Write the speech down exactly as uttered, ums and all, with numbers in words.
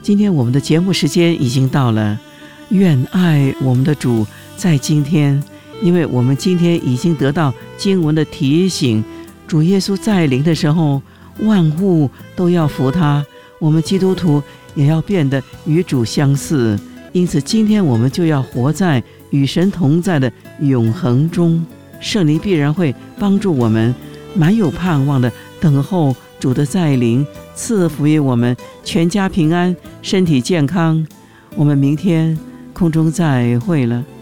今天我们的节目时间已经到了，愿爱我们的主在今天，因为我们今天已经得到经文的提醒，主耶稣再临的时候，万物都要服他，我们基督徒也要变得与主相似。因此今天我们就要活在与神同在的永恒中，圣灵必然会帮助我们满有盼望的等候主的再临，赐福于我们全家平安，身体健康。我们明天空中再会了。